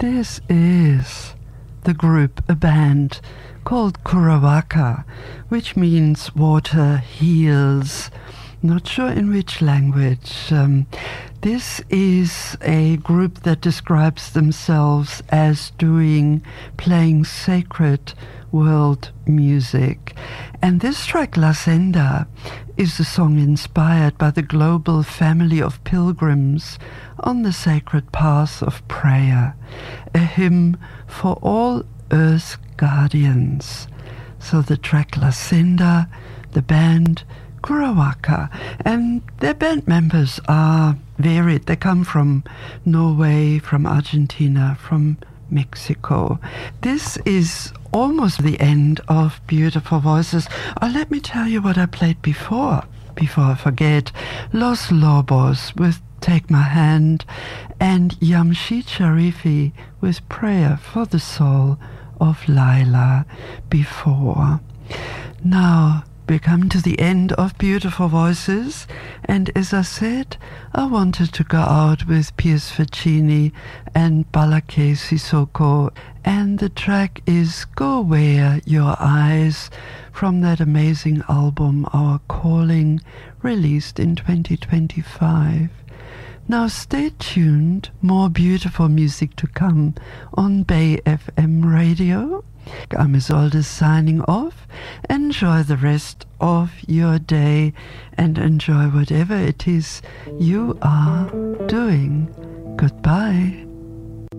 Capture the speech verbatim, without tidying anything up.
This is the group, a band called Kurawaka, which means water heals. Not sure in which language. Um, this is a group that describes themselves as doing, playing sacred world music. And this track, La Senda, is a song inspired by the global family of pilgrims on the sacred path of prayer, a hymn for all Earth's guardians. So the track La Senda, the band Kurawaka, and their band members are varied. They come from Norway, from Argentina, from Mexico. This is almost the end of Beautiful Voices. Oh, let me tell you what I played before, before I forget. Los Lobos with Take My Hand, and Yamshid Sharifi with Prayer for the Soul of Laila before. Now, we come to the end of Beautiful Voices, and as I said, I wanted to go out with Piers Faccini and Balake Sissoko, and the track is Go Where Your Eyes from that amazing album Our Calling, released in twenty twenty-five. Now stay tuned, more beautiful music to come on Bay F M radio. I'm Isolde signing off. Enjoy the rest of your day and enjoy whatever it is you are doing. Goodbye.